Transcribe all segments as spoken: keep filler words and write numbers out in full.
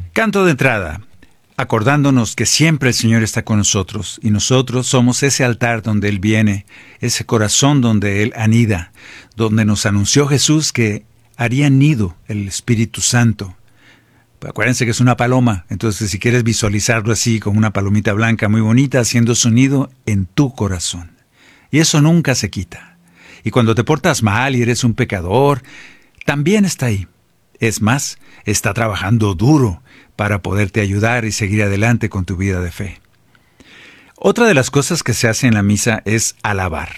Canto de entrada, acordándonos que siempre el Señor está con nosotros y nosotros somos ese altar donde Él viene, ese corazón donde Él anida, donde nos anunció Jesús que haría nido el Espíritu Santo. Acuérdense que es una paloma, entonces si quieres visualizarlo así, como una palomita blanca muy bonita, haciendo su nido en tu corazón. Y eso nunca se quita. Y cuando te portas mal y eres un pecador, también está ahí. Es más, está trabajando duro para poderte ayudar y seguir adelante con tu vida de fe. Otra de las cosas que se hace en la misa es alabar.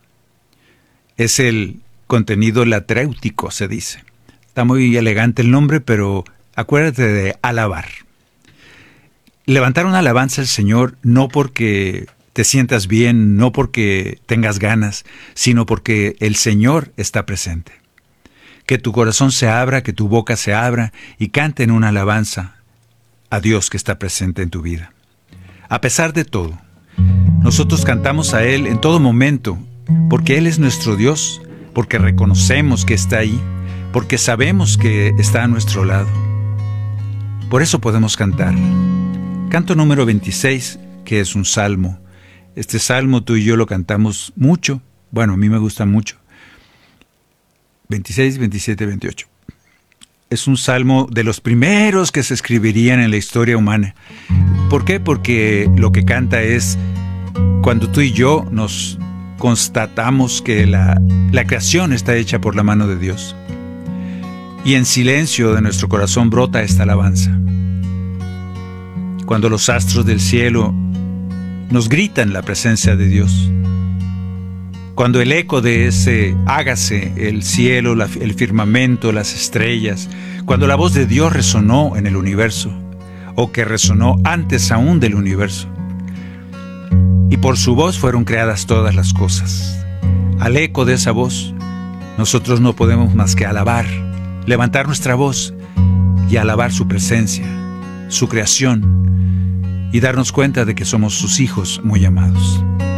Es el contenido latréutico, se dice. Está muy elegante el nombre, pero acuérdate de alabar. Levantar una alabanza al Señor no porque te sientas bien, no porque tengas ganas, sino porque el Señor está presente. Que tu corazón se abra, que tu boca se abra y canten una alabanza a Dios que está presente en tu vida. A pesar de todo, nosotros cantamos a Él en todo momento, porque Él es nuestro Dios, porque reconocemos que está ahí, porque sabemos que está a nuestro lado. Por eso podemos cantar. Canto número veintiséis, que es un salmo. Este salmo tú y yo lo cantamos mucho. Bueno, a mí me gusta mucho. veintiséis, veintisiete, veintiocho. Es un salmo de los primeros que se escribirían en la historia humana. ¿Por qué? Porque lo que canta es cuando tú y yo nos constatamos que la, la creación está hecha por la mano de Dios. Y en silencio de nuestro corazón brota esta alabanza. Cuando los astros del cielo nos gritan la presencia de Dios. Cuando el eco de ese hágase el cielo, la, el firmamento, las estrellas, cuando la voz de Dios resonó en el universo, o que resonó antes aún del universo. Y por su voz fueron creadas todas las cosas. Al eco de esa voz, nosotros no podemos más que alabar, levantar nuestra voz y alabar su presencia, su creación, y darnos cuenta de que somos sus hijos muy amados.